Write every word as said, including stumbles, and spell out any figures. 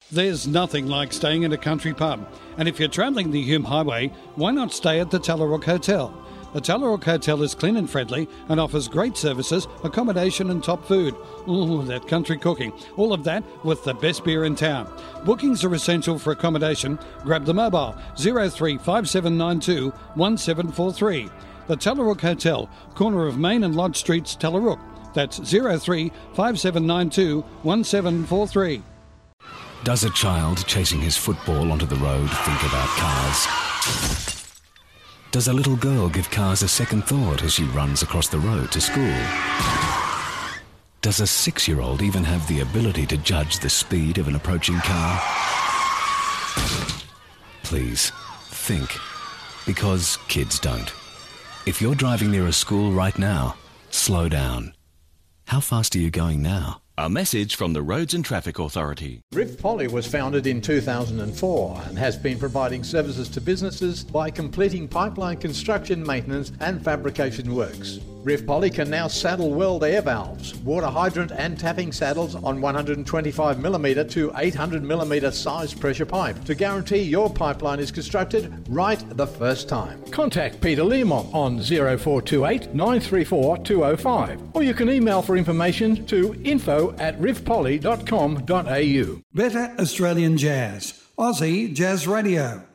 There's nothing like staying in a country pub. And if you're travelling the Hume Highway, why not stay at the Tallarook Hotel? The Tallarook Hotel is clean and friendly and offers great services, accommodation and top food. Ooh, that country cooking. All of that with the best beer in town. Bookings are essential for accommodation. Grab the mobile zero three five seven nine two one seven four three. The Tallarook Hotel, corner of Main and Lodge Streets, Tallarook. That's zero three five seven nine two one seven four three. Does a child chasing his football onto the road think about cars? Does a little girl give cars a second thought as she runs across the road to school? Does a six-year-old even have the ability to judge the speed of an approaching car? Please, think. Because kids don't. If you're driving near a school right now, slow down. How fast are you going now? A message from the Roads and Traffic Authority. Riv Poly was founded in two thousand four and has been providing services to businesses by completing pipeline construction, maintenance and fabrication works. Riv Poly can now saddle weld air valves, water hydrant and tapping saddles on one hundred twenty-five millimetre to eight hundred millimetre size pressure pipe to guarantee your pipeline is constructed right the first time. Contact Peter Learmonth on zero four two eight nine three four two zero five or you can email for information to info at rivpoly dot com dot a u. Better Australian Jazz. Aussie Jazz Radio.